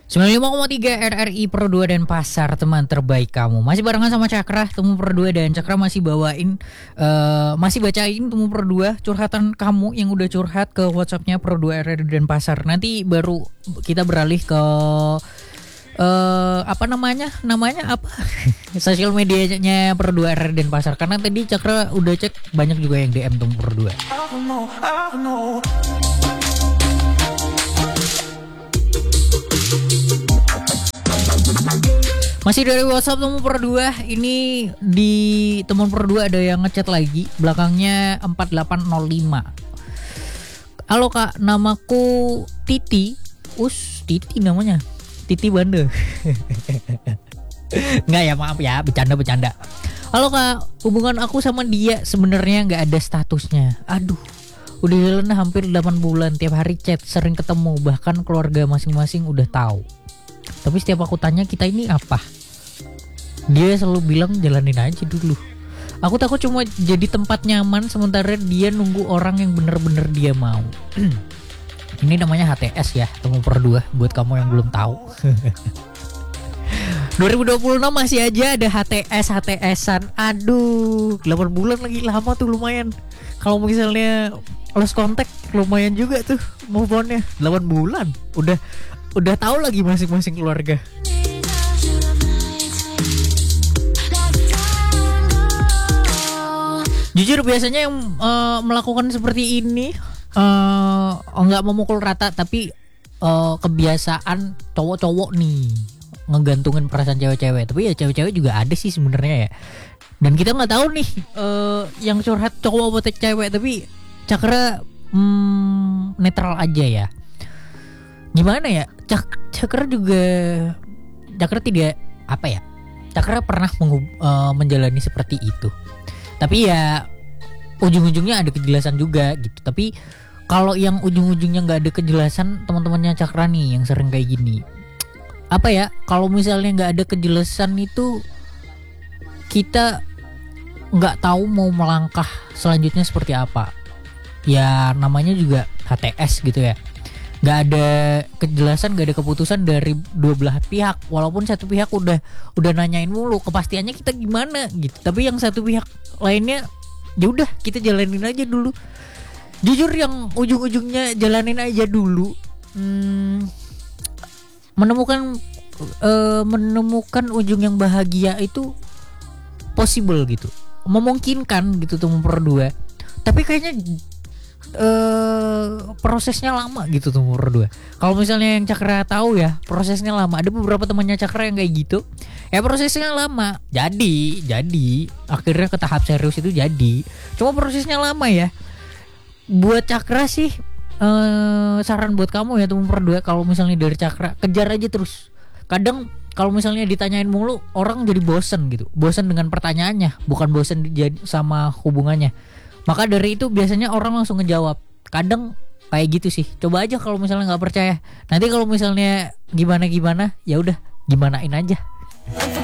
95,3 RRI Pro 2 dan Pasar, teman terbaik kamu. Masih barengan sama Cakra, Temu Pro 2, dan Cakra masih bawain masih bacain Temu Pro 2 curhatan kamu yang udah curhat ke WhatsApp-nya Pro 2 RRI dan Pasar. Nanti baru kita beralih ke apa namanya apa sosial medianya Pro 2 RRI dan Pasar, karena tadi Cakra udah cek banyak juga yang DM Temu Pro 2. Masih dari WhatsApp Temu Pro 2. Ini di Temu Pro 2 ada yang ngechat lagi, belakangnya 4805. Halo kak, namaku Titi. Titi namanya, Titi Banda. Nggak ya, maaf ya, bercanda. Halo kak, hubungan aku sama dia sebenarnya nggak ada statusnya. Aduh, udah jalan hampir 8 bulan, tiap hari chat, sering ketemu, bahkan keluarga masing-masing udah tahu. Tapi setiap aku tanya kita ini apa, dia selalu bilang jalanin aja dulu. Aku takut cuma jadi tempat nyaman sementara dia nunggu orang yang bener-bener dia mau. Ini namanya HTS ya, Temu Pro 2, buat kamu yang belum tahu. 2026 masih aja ada HTS-HTSan. Aduh, 8 bulan lagi, lama tuh lumayan. Kalau misalnya lost contact lumayan juga tuh move on-nya. 8 bulan udah tahu lagi masing-masing keluarga. Jujur biasanya yang melakukan seperti ini nggak memukul rata, tapi kebiasaan cowok-cowok nih ngegantungin perasaan cewek-cewek. Tapi ya cewek-cewek juga ada sih sebenarnya ya. Dan kita nggak tahu nih yang curhat cowok atau cewek, tapi Cakra netral aja ya. Gimana ya? Cakra tidak apa ya? Cakra pernah menjalani seperti itu. Tapi ya ujung-ujungnya ada kejelasan juga gitu. Tapi kalau yang ujung-ujungnya nggak ada kejelasan, teman-temannya Cakra nih yang sering kayak gini. Apa ya? Kalau misalnya nggak ada kejelasan itu, kita nggak tahu mau melangkah selanjutnya seperti apa. Ya namanya juga HTS gitu ya. Nggak ada kejelasan, nggak ada keputusan dari dua belah pihak. Walaupun satu pihak udah nanyain mulu kepastiannya kita gimana gitu, tapi yang satu pihak lainnya ya udah kita jalanin aja dulu. Jujur yang ujung-ujungnya jalanin aja dulu, menemukan ujung yang bahagia itu possible gitu, memungkinkan gitu tuh Pro 2. Tapi kayaknya prosesnya lama gitu tuh Pro 2. Kalau misalnya yang Cakra tahu ya, prosesnya lama. Ada beberapa temannya Cakra yang kayak gitu. Ya prosesnya lama. Jadi akhirnya ke tahap serius itu jadi. Cuma prosesnya lama ya. Buat Cakra sih saran buat kamu ya Temu Pro 2, kalau misalnya dari Cakra, kejar aja terus. Kadang kalau misalnya ditanyain mulu, orang jadi bosen gitu. Bosen dengan pertanyaannya, bukan bosen sama hubungannya. Maka dari itu biasanya orang langsung ngejawab. Kadang kayak gitu sih. Coba aja kalau misalnya nggak percaya. Nanti kalau misalnya gimana ya udah gimanain aja.